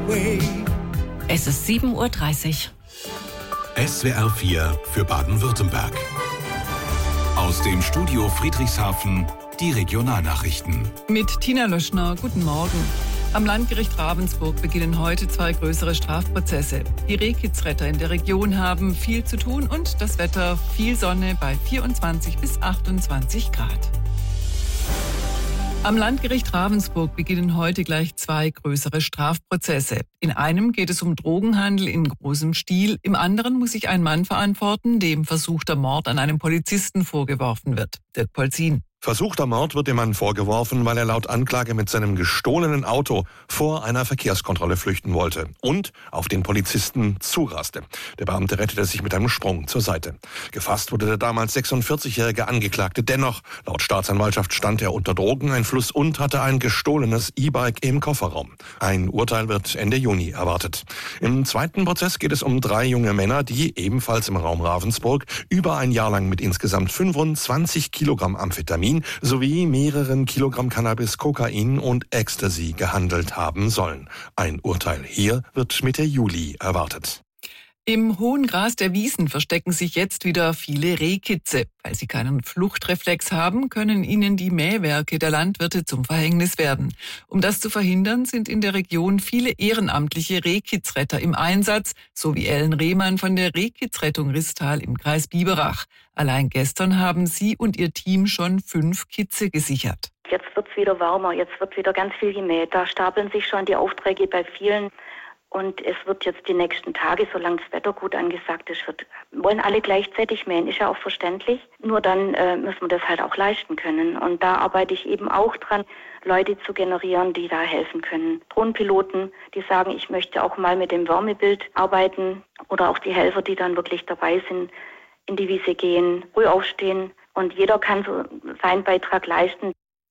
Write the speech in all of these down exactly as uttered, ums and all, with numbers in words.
Es ist sieben Uhr dreißig. S W R vier für Baden-Württemberg. Aus dem Studio Friedrichshafen die Regionalnachrichten. Mit Tina Löschner, guten Morgen. Am Landgericht Ravensburg beginnen heute zwei größere Strafprozesse. Die Rehkitzretter in der Region haben viel zu tun und das Wetter viel Sonne bei vierundzwanzig bis achtundzwanzig Grad. Am Landgericht Ravensburg beginnen heute gleich zwei größere Strafprozesse. In einem geht es um Drogenhandel in großem Stil, im anderen muss sich ein Mann verantworten, dem versuchter Mord an einem Polizisten vorgeworfen wird. Dirk Polzin. Versuchter Mord wird dem Mann vorgeworfen, weil er laut Anklage mit seinem gestohlenen Auto vor einer Verkehrskontrolle flüchten wollte und auf den Polizisten zuraste. Der Beamte rettete sich mit einem Sprung zur Seite. Gefasst wurde der damals sechsundvierzigjährige Angeklagte. Dennoch, laut Staatsanwaltschaft stand er unter Drogeneinfluss und hatte ein gestohlenes E-Bike im Kofferraum. Ein Urteil wird Ende Juni erwartet. Im zweiten Prozess geht es um drei junge Männer, die ebenfalls im Raum Ravensburg über ein Jahr lang mit insgesamt fünfundzwanzig Kilogramm Amphetamin sowie mehreren Kilogramm Cannabis, Kokain und Ecstasy gehandelt haben sollen. Ein Urteil hier wird Mitte Juli erwartet. Im hohen Gras der Wiesen verstecken sich jetzt wieder viele Rehkitze. Weil sie keinen Fluchtreflex haben, können ihnen die Mähwerke der Landwirte zum Verhängnis werden. Um das zu verhindern, sind in der Region viele ehrenamtliche Rehkitzretter im Einsatz, so wie Ellen Rehmann von der Rehkitzrettung Ristal im Kreis Biberach. Allein gestern haben sie und ihr Team schon fünf Kitze gesichert. Jetzt wird's wieder wärmer, jetzt wird wieder ganz viel gemäht. Da stapeln sich schon die Aufträge bei vielen. Und es wird jetzt die nächsten Tage, solange das Wetter gut angesagt ist, wird, wollen alle gleichzeitig mähen, ist ja auch verständlich. Nur dann äh, müssen wir das halt auch leisten können. Und da arbeite ich eben auch dran, Leute zu generieren, die da helfen können. Drohnenpiloten, die sagen, ich möchte auch mal mit dem Wärmebild arbeiten. Oder auch die Helfer, die dann wirklich dabei sind, in die Wiese gehen, früh aufstehen. Und jeder kann so seinen Beitrag leisten.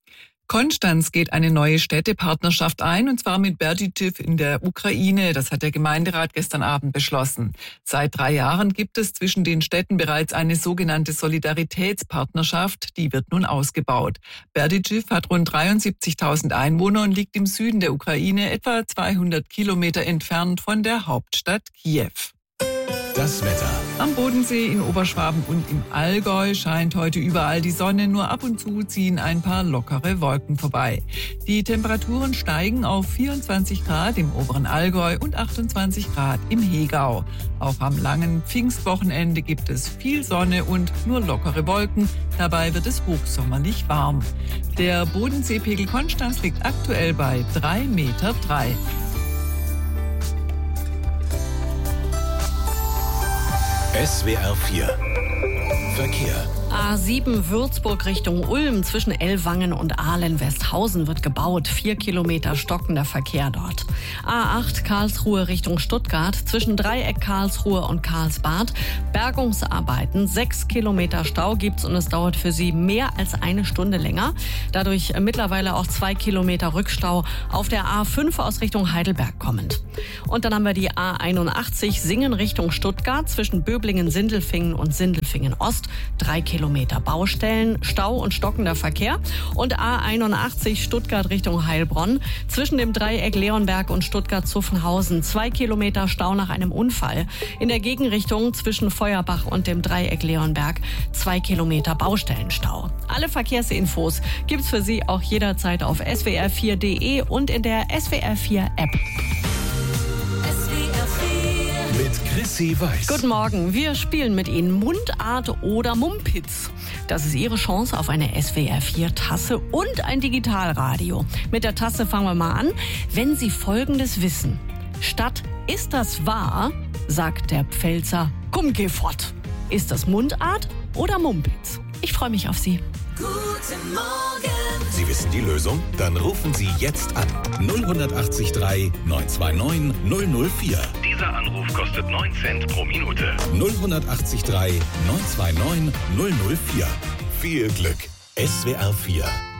Konstanz geht eine neue Städtepartnerschaft ein, und zwar mit Berdichev in der Ukraine. Das hat der Gemeinderat gestern Abend beschlossen. Seit drei Jahren gibt es zwischen den Städten bereits eine sogenannte Solidaritätspartnerschaft. Die wird nun ausgebaut. Berdichev hat rund dreiundsiebzigtausend Einwohner und liegt im Süden der Ukraine, etwa zweihundert Kilometer entfernt von der Hauptstadt Kiew. Das Wetter. Am Bodensee, in Oberschwaben und im Allgäu scheint heute überall die Sonne, nur ab und zu ziehen ein paar lockere Wolken vorbei. Die Temperaturen steigen auf vierundzwanzig Grad im oberen Allgäu und achtundzwanzig Grad im Hegau. Auch am langen Pfingstwochenende gibt es viel Sonne und nur lockere Wolken. Dabei wird es hochsommerlich warm. Der Bodenseepegel Konstanz liegt aktuell bei drei Meter drei. S W R vier Verkehr. A sieben Würzburg Richtung Ulm zwischen Ellwangen und Ahlen-Westhausen wird gebaut. Vier Kilometer stockender Verkehr dort. A acht Karlsruhe Richtung Stuttgart zwischen Dreieck Karlsruhe und Karlsbad. Bergungsarbeiten. Sechs Kilometer Stau gibt's und es dauert für Sie mehr als eine Stunde länger. Dadurch mittlerweile auch zwei Kilometer Rückstau auf der A fünf aus Richtung Heidelberg kommend. Und dann haben wir die A einundachtzig Singen Richtung Stuttgart zwischen Böblingen-Sindelfingen und Sindelfingen-Ost. Drei Kilometer Baustellen, Stau und stockender Verkehr. Und A einundachtzig Stuttgart Richtung Heilbronn zwischen dem Dreieck Leonberg und Stuttgart-Zuffenhausen. Zwei Kilometer Stau nach einem Unfall. In der Gegenrichtung zwischen Feuerbach und dem Dreieck Leonberg zwei Kilometer Baustellenstau. Alle Verkehrsinfos gibt's für Sie auch jederzeit auf S W R vier Punkt de und in der S W R vier App. Mit Chrissy Weiß. Guten Morgen, wir spielen mit Ihnen Mundart oder Mumpitz. Das ist Ihre Chance auf eine S W R vier Tasse und ein Digitalradio. Mit der Tasse fangen wir mal an. Wenn Sie Folgendes wissen: Statt "Ist das wahr?" sagt der Pfälzer "Komm, geh fort." Ist das Mundart oder Mumpitz? Ich freue mich auf Sie. Guten Morgen. Sie wissen die Lösung? Dann rufen Sie jetzt an. null acht drei neun zwei neun null null vier. Dieser Anruf kostet neun Cent pro Minute. null acht drei neun zwei neun null null vier. Viel Glück. S W R vier